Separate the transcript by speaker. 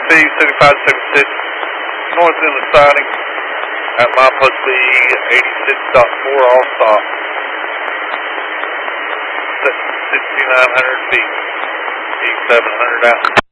Speaker 1: speed 7576, north in the siding at milepost B 86.4, all stop. 6,900 feet, 8,700 out.